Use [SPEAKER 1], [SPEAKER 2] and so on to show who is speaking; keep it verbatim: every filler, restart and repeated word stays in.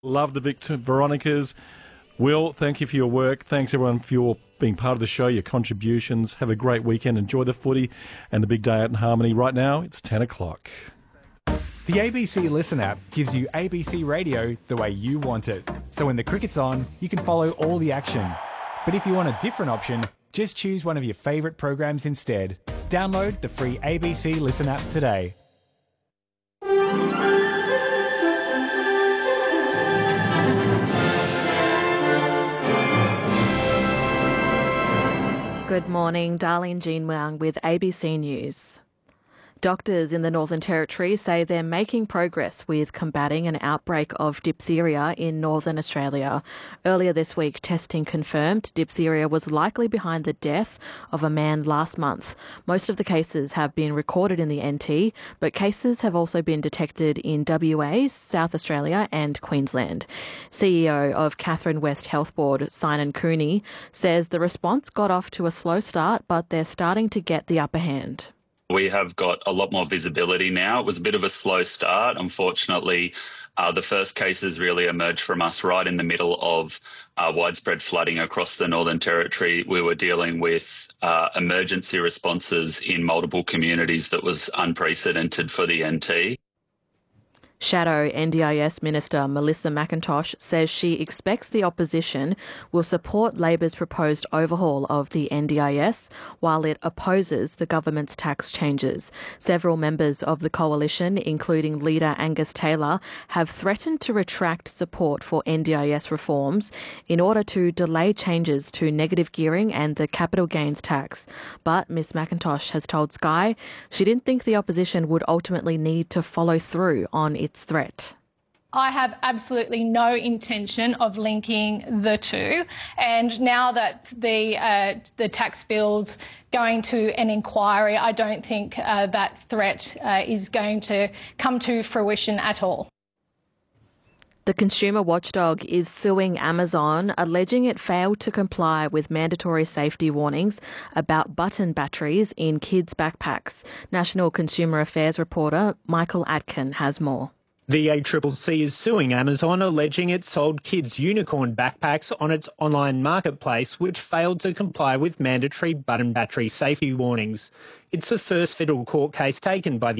[SPEAKER 1] Love the Victor Veronicas. Will, thank you for your work. Thanks, everyone, for your being part of the show, your contributions. Have a great weekend. Enjoy the footy and the big day out in Harmony. Right now, it's ten o'clock.
[SPEAKER 2] The A B C Listen app gives you A B C radio the way you want it. So when the cricket's on, you can follow all the action. But if you want a different option, just choose one of your favourite programs instead. Download the free A B C Listen app today.
[SPEAKER 3] Good morning, Darlene Jean Wang with A B C News. Doctors in the Northern Territory say they're making progress with combating an outbreak of diphtheria in Northern Australia. Earlier this week, testing confirmed diphtheria was likely behind the death of a man last month. Most of the cases have been recorded in the N T, but cases have also been detected in W A, South Australia and Queensland. C E O of Catherine West Health Board, Sinan Cooney, says the response got off to a slow start, but they're starting to get the upper hand.
[SPEAKER 4] We have got a lot more visibility now. It was a bit of a slow start. Unfortunately, uh, the first cases really emerged from us right in the middle of uh, widespread flooding across the Northern Territory. We were dealing with uh, emergency responses in multiple communities that was unprecedented for the N T.
[SPEAKER 3] Shadow N D I S Minister Melissa McIntosh says she expects the opposition will support Labor's proposed overhaul of the N D I S while it opposes the government's tax changes. Several members of the coalition, including leader Angus Taylor, have threatened to retract support for N D I S reforms in order to delay changes to negative gearing and the capital gains tax. But Miss McIntosh has told Sky she didn't think the opposition would ultimately need to follow through on its threat.
[SPEAKER 5] I have absolutely no intention of linking the two, and now that the uh, the tax bill's going to an inquiry, I don't think uh, that threat uh, is going to come to fruition at all.
[SPEAKER 3] The consumer watchdog is suing Amazon, alleging it failed to comply with mandatory safety warnings about button batteries in kids' backpacks. National Consumer Affairs reporter Michael Atkin has more.
[SPEAKER 6] The A C C C is suing Amazon, alleging it sold kids' unicorn backpacks on its online marketplace, which failed to comply with mandatory button battery safety warnings. It's the first federal court case taken by the